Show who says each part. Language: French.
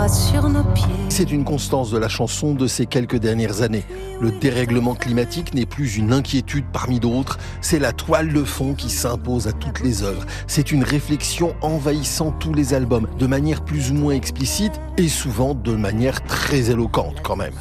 Speaker 1: pas sur nos pieds.
Speaker 2: C'est une constance de la chanson de ces quelques dernières années. Le dérèglement climatique n'est plus une inquiétude parmi d'autres, c'est la toile de fond qui s'impose à toutes les œuvres. C'est une réflexion envahissant tous les albums, de manière plus ou moins explicite et souvent de manière très éloquente quand même.